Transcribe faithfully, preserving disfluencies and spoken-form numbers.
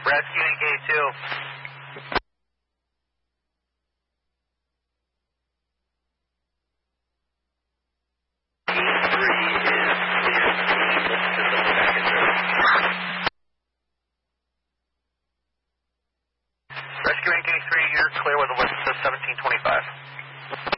Rescuing K two. Rescuing K three, you're clear with a list of seventeen twenty-five.